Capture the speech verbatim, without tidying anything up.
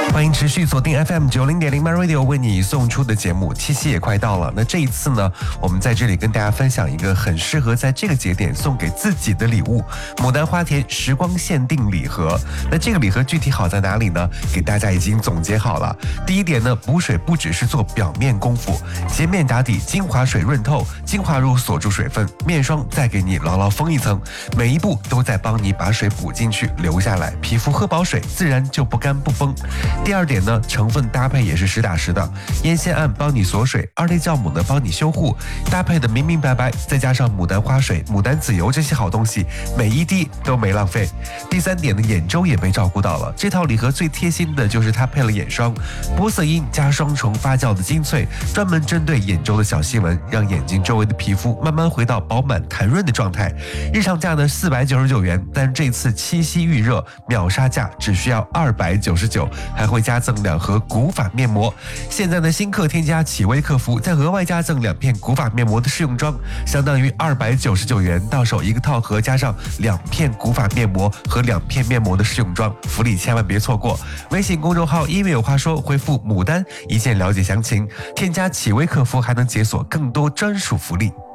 欢迎持续锁定 F M 九零点零 My Radio 为你送出的节目，七夕也快到了。那这一次呢，我们在这里跟大家分享一个很适合在这个节点送给自己的礼物——牡丹花田时光限定礼盒。那这个礼盒具体好在哪里呢？给大家已经总结好了。第一点呢，补水不只是做表面功夫，洁面打底，精华水润透，精华乳锁住水分，面霜再给你牢牢封一层，每一步都在帮你把水补进去留下来，皮肤喝饱水，自然就不干不崩。第二点呢，成分搭配也是实打实的，烟酰胺帮你锁水，二类酵母呢帮你修护，搭配的明明白白，再加上牡丹花水、牡丹籽油这些好东西，每一滴都没浪费。第三点呢，眼周也被照顾到了，这套礼盒最贴心的就是它配了眼霜，玻色因加双重发酵的精粹，专门针对眼周的小细纹，让眼睛周围的皮肤慢慢回到饱满弹润的状态。日常价呢四百九十九元，但这次七夕预热秒杀价只需要二百九十九，还会加赠两盒古法面膜。现在呢，新客添加启微客服，再额外加赠两片古法面膜的试用装，相当于二百九十九元，到手一个套盒加上两片古法面膜和两片面膜的试用装，福利千万别错过。微信公众号因为有话说，回复牡丹一键了解详情，添加启微客服还能解锁更多专属福利。